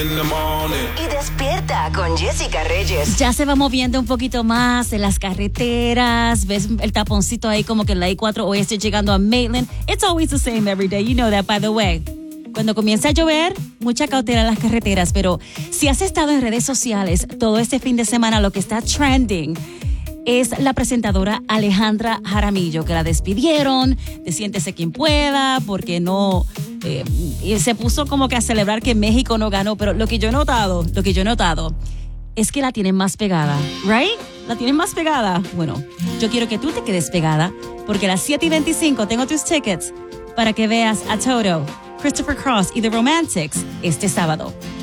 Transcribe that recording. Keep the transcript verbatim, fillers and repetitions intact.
Y despierta con Jessica Reyes. Ya se va moviendo un poquito más en las carreteras. Ves el taponcito ahí como que en la I cuatro Oeste llegando a Maitland. It's always the same every day. You know that, by the way. Cuando comienza a llover, mucha cautela en las carreteras. Pero si has estado en redes sociales todo este fin de semana, lo que está trending es la presentadora Alejandra Jaramillo, que la despidieron de Siéntese Quien Pueda, porque no... Eh, y se puso como que a celebrar que México no ganó, pero lo que yo he notado, lo que yo he notado es que la tienen más pegada, ¿right? La tienen más pegada. Bueno, yo quiero que tú te quedes pegada, porque a las siete y veinticinco tengo tus tickets para que veas a Toto, Christopher Cross y The Romantics este sábado.